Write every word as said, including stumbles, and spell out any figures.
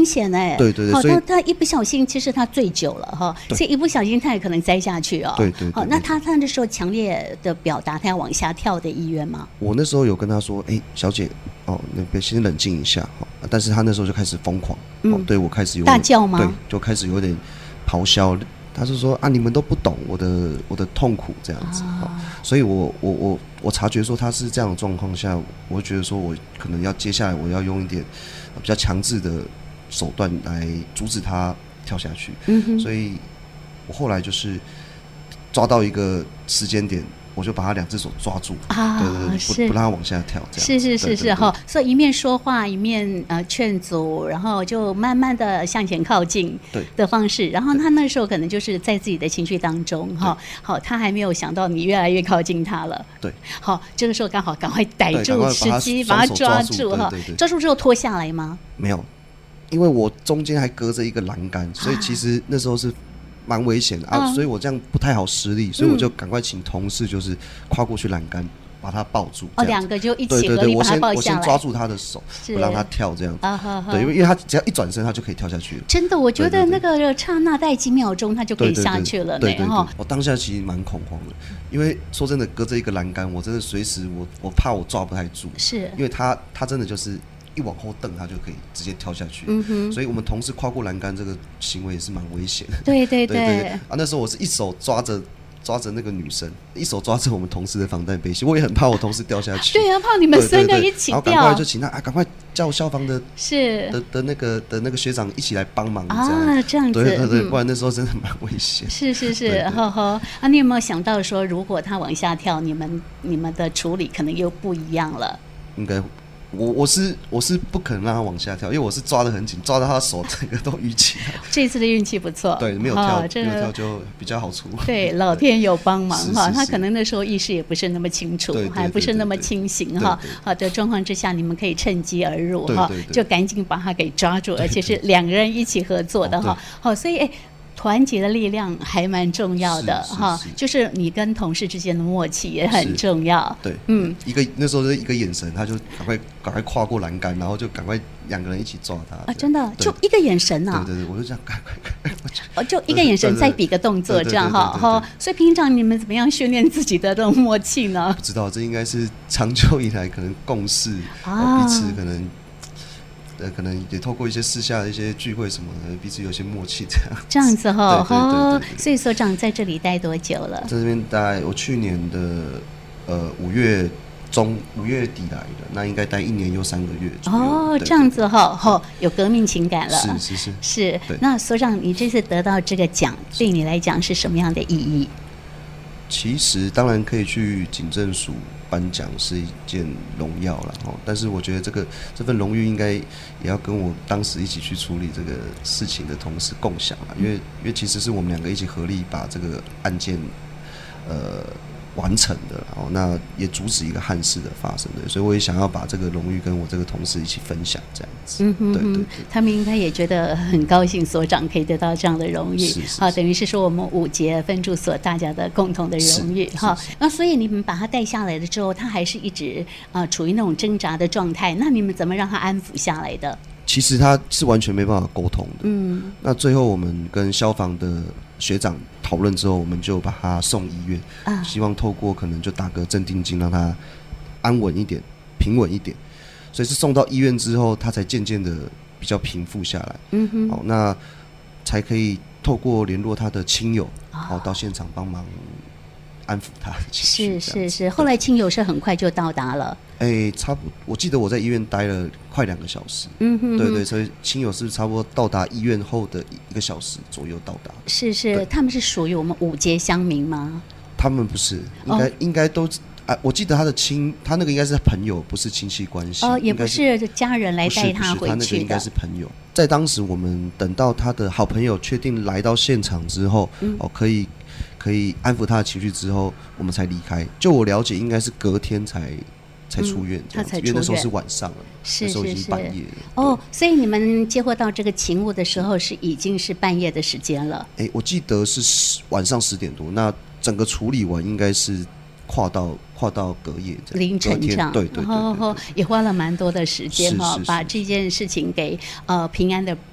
险哎、欸。 对对对， 好， 所以他他一不小心，其实他醉酒了哈，所以一不小心他也可能栽下去哦。 对对对。 好，那他他那时候强烈的表达他要往下跳的意愿吗？ 我那时候有跟他说，哎、欸，小姐，哦，那个先冷静一下哈。但是他那时候就开始疯狂，嗯、哦，对我开始有大叫吗？ 对，就开始有点咆哮。他是说啊，你们都不懂我的我的痛苦这样子，啊、所以我我我我察觉说他是这样的状况下，我觉得说我可能要接下来我要用一点比较强制的手段来阻止他跳下去，嗯、所以我后来就是抓到一个时间点。我就把他两只手抓住，啊、对对对，不不让他往下跳，这样是是是是哈，所以一面说话，一面呃劝阻，然后就慢慢的向前靠近的方式。然后他那时候可能就是在自己的情绪当中哈，好，他还没有想到你越来越靠近他了。 对， 好，这个时候刚好赶快逮住时机，把他抓住哈。抓住之后拖下来吗？ 没有，因为我中间还隔着一个栏杆，所以其实那时候是。蛮危险的 啊, 啊，所以我这样不太好施力，所以我就赶快请同事就是跨过去栏杆，把他抱住。 哦，两个就一起合力把他抱下来。 我先抓住他的手，不让他跳这样子。啊、呵呵对，因为因为他只要一转身，他就可以跳下去了。 真的，我觉得那个刹那待几秒钟，他就可以下去了。 对对 对, 对, 对, 对，我当下其实蛮恐慌的，因为说真的，隔着一个栏杆，我真的随时我我怕我抓不太住。 是， 因为他他真的就是。一往后蹬，他就可以直接跳下去。嗯哼，所以我们同事跨过栏杆这个行为也是蛮危险的。 对对 对, 对, 对, 对啊！那时候我是一手抓着抓着那个女生，一手抓着我们同事的防弹背心，我也很怕我同事掉下去。 对啊，怕你们三个一起掉。 然后赶快就请他啊，赶快叫消防的是的, 的那个的那个学长一起来帮忙啊，这样子。 对对对，不然那时候真的蛮危险。 是是是，呵呵。啊，你有没有想到说，如果他往下跳，你们你们的处理可能又不一样了？ 应该。我我是我是不可能让他往下跳，因为我是抓得很紧，抓到他的手整个都淤起来。 这次的运气不错， 对，没有跳，哦、没有跳就比较好出。 对，老天有帮忙哈，他可能那时候意识也不是那么清楚，还不是那么清醒哈。好的状况之下，你们可以趁机而入哈，就赶紧把他给抓住，而且是两个人一起合作的哈。好，所以哎。团结的力量还蛮重要的哈，就是你跟同事之间的默契也很重要。 对，嗯，一个那时候是一个眼神，他就赶快赶快跨过栏杆，然后就赶快两个人一起抓他。 啊，真的，就一个眼神啊！ 对对对，我就这样赶快赶快。 哦，就一个眼神，再比个动作，这样哈哈。所以平常你们怎么样训练自己的这种默契呢？ 不知道，这应该是长久以来可能共识，啊、彼此可能。呃，可能也透过一些私下的一些聚会什么的，彼此有些默契这样。 这样子哈、哦，哦，所以所长在这里待多久了？ 在这边待，我去年的呃五月中五月底来的，那应该待一年又三个月左右。 哦，这样子哈、哦，哈、哦，有革命情感了。 是是是是。那所长，你这次得到这个奖，对你来讲是什么样的意义？ 其实当然可以去警政署颁奖是一件荣耀啦，但是我觉得这个这份荣誉应该也要跟我当时一起去处理这个事情的同事共享啦，因为因为其实是我们两个一起合力把这个案件呃完成的，然后那也阻止一个憾事的发生的，所以我也想要把这个荣誉跟我这个同事一起分享，这样子。嗯哼哼，对对对， 他们应该也觉得很高兴，所长可以得到这样的荣誉， 是是是， 啊，等于是说我们五节分驻所大家的共同的荣誉哈。那所以你们把他带下来了之后，他还是一直啊、呃、处于那种挣扎的状态，那你们怎么让他安抚下来的？ 其实他是完全没办法沟通的。嗯，那最后我们跟消防的学长讨论之后，我们就把他送医院，啊、希望透过可能就打个镇定剂，让他安稳一点、平稳一点。所以是送到医院之后，他才渐渐的比较平复下来。嗯哼，好，那才可以透过联络他的亲友，好、哦、到现场帮忙安抚他的情绪。 是是是，后来亲友是很快就到达了。 哎、欸，差不多，我记得我在医院待了快两个小时。嗯哼哼，对对，所以亲友是差不多到达医院后的一个小时左右到达。 是是，他们是属于我们五节乡民吗？ 他们不是，应该、哦、应该都啊，我记得他的亲，他那个应该是朋友，不是亲戚关系。 哦，也不是家人来带他回去的。 他那个应该是朋友。在当时，我们等到他的好朋友确定来到现场之后，嗯、哦，可以可以安抚他的情绪之后，我们才离开。就我了解，应该是隔天才。才出院、嗯， 他才出院， 因为那时候是晚上了， 是那时候已经半夜了。 哦，所以你们接获到这个勤务的时候，是已经是半夜的时间了。 哎、欸，我记得是晚上十点多，那整个处理完应该是跨到跨到隔夜凌晨这样， 对对 对, 对, 对, 对, 对， 也花了蛮多的时间哈，把这件事情给呃平安的